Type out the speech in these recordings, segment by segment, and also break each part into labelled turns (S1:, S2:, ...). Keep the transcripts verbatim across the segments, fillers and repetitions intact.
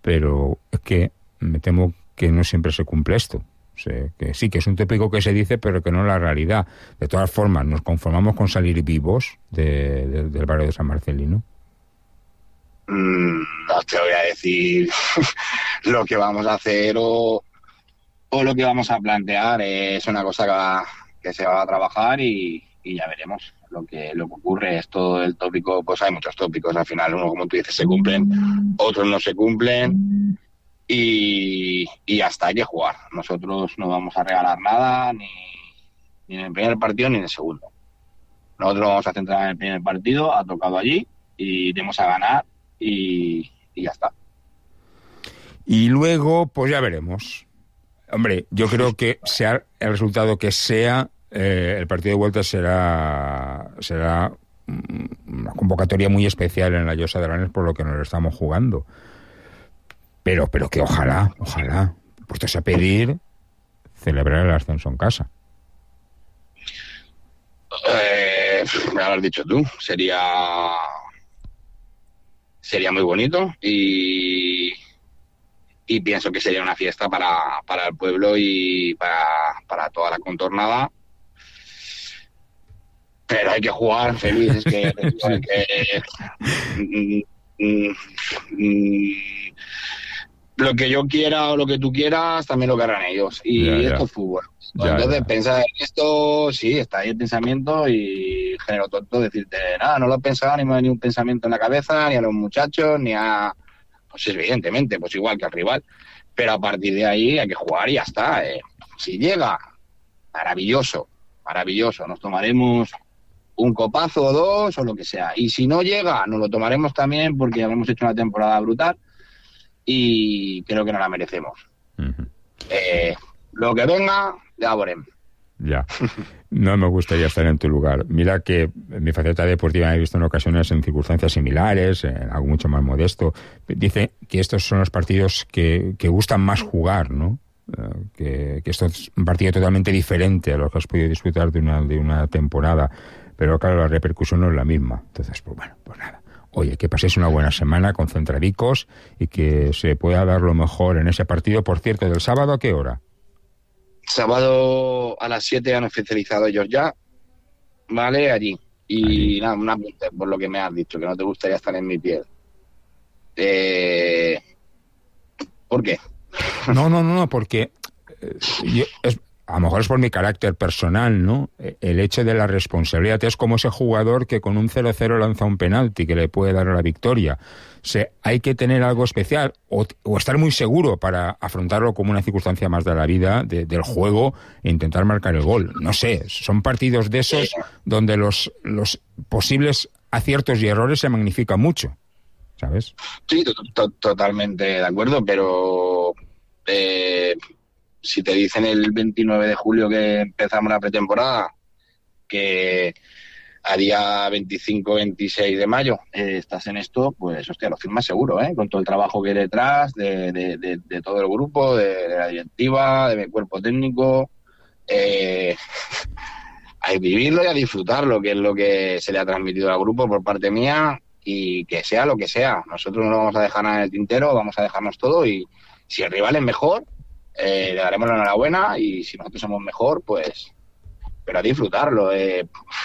S1: pero es que me temo que no siempre se cumple esto. O sea, que sí, que es un tópico que se dice, pero que no es la realidad. De todas formas, ¿nos conformamos con salir vivos de, de, del barrio de San Marcelino?
S2: Mm, no te voy a decir lo que vamos a hacer o, o lo que vamos a plantear. Es una cosa que, va, que se va a trabajar y, y ya veremos lo que, lo que ocurre. Esto del tópico, pues hay muchos tópicos. Al final, uno, como tú dices, se cumplen, otros no se cumplen. Y, y hasta hay que jugar. Nosotros no vamos a regalar nada, ni, ni en el primer partido ni en el segundo. Nosotros vamos a centrar en el primer partido, ha tocado allí, y iremos a ganar, y, y ya está.
S1: Y luego, pues ya veremos. Hombre, yo creo que sea el resultado que sea, eh, el partido de vuelta será será una convocatoria muy especial en la Llosa de Blanes por lo que nos lo estamos jugando. Pero, pero que ojalá, ojalá, puestos a pedir, celebrar el ascenso en casa.
S2: Eh, me lo has dicho tú, sería sería muy bonito y, y pienso que sería una fiesta para, para el pueblo y para, para toda la contornada. Pero hay que jugar feliz, es que... es que mm, mm, mm, lo que yo quiera o lo que tú quieras, también lo querrán ellos. Y ya, esto ya. Es fútbol. Ya, Entonces, ya. pensar en esto, sí, está ahí el pensamiento y género tonto decirte, nada, no lo he pensado, ni me da ni un pensamiento en la cabeza, ni a los muchachos, ni a... Pues evidentemente, pues igual que al rival. Pero a partir de ahí hay que jugar y ya está. Eh. Si llega, maravilloso, maravilloso. Nos tomaremos un copazo o dos o lo que sea. Y si no llega, nos lo tomaremos también porque habremos hecho una temporada brutal. Y creo que no la merecemos. Uh-huh. Eh, lo que venga, ya veremos.
S1: Ya. No me gustaría estar en tu lugar. Mira que en mi faceta deportiva he visto en ocasiones en circunstancias similares, en algo mucho más modesto. Dice que estos son los partidos que, que gustan más jugar, ¿no? Uh, que, que esto es un partido totalmente diferente a lo que has podido disfrutar de una, de una temporada. Pero claro, la repercusión no es la misma. Entonces, pues bueno, pues nada. Oye, que paséis una buena semana, concentradicos, y que se pueda dar lo mejor en ese partido. Por cierto, ¿del sábado a qué hora?
S2: Sábado a las siete han oficializado ellos ya, ¿vale? Allí. Y allí. Nada, una pregunta por lo que me has dicho, que no te gustaría estar en mi piel. Eh... ¿Por qué?
S1: No, no, no, no, porque eh, yo, es, a lo mejor es por mi carácter personal, ¿no? El hecho de la responsabilidad es como ese jugador que con un cero cero lanza un penalti que le puede dar la victoria. O sea, hay que tener algo especial o, o estar muy seguro para afrontarlo como una circunstancia más de la vida, de, del juego, e intentar marcar el gol. No sé, son partidos de esos donde los, los posibles aciertos y errores se magnifican mucho, ¿sabes?
S2: Sí, to- to- totalmente de acuerdo, pero... Eh... Si te dicen el veintinueve de julio que empezamos la pretemporada, que a día veinticinco veintiséis de mayo eh, estás en esto, pues hostia, lo firmas seguro, ¿eh? Con todo el trabajo que hay detrás de, de, de, de todo el grupo, de, de la directiva, de mi cuerpo técnico. Eh, a vivirlo y a disfrutarlo, que es lo que se le ha transmitido al grupo por parte mía, y que sea lo que sea. Nosotros no vamos a dejar nada en el tintero, vamos a dejarnos todo, y si el rival es mejor, Eh, le daremos la enhorabuena, y si nosotros somos mejor, pues, pero a disfrutarlo. Eh.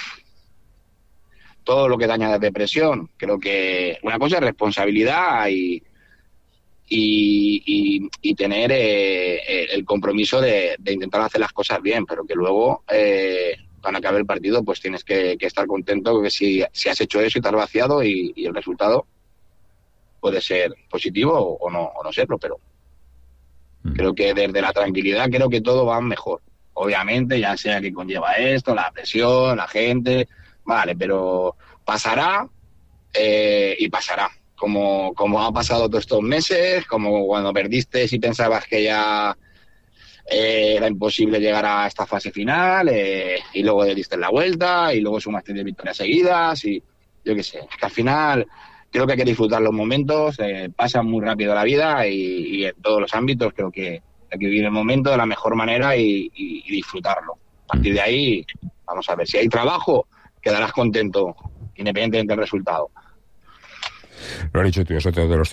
S2: Todo lo que daña la depresión, creo que una cosa es responsabilidad y y, y, y tener eh, el compromiso de, de intentar hacer las cosas bien, pero que luego eh, cuando acabe el partido pues tienes que, que estar contento que si, si has hecho eso y te has vaciado y, y el resultado puede ser positivo o, o no o no serlo, pero creo que desde la tranquilidad creo que todo va mejor. Obviamente, ya sea que conlleva esto, la presión, la gente, vale, pero pasará eh, y pasará. Como, como ha pasado todos estos meses, como cuando perdiste y pensabas que ya eh, era imposible llegar a esta fase final, eh, y luego le diste la vuelta, y luego sumaste diez victorias seguidas, y yo qué sé, es que al final... Creo que hay que disfrutar los momentos, eh, pasa muy rápido la vida y, y en todos los ámbitos creo que hay que vivir el momento de la mejor manera y, y, y disfrutarlo. A partir de ahí, vamos a ver, si hay trabajo, quedarás contento, independientemente del resultado.
S1: Lo has dicho tú, es otro de los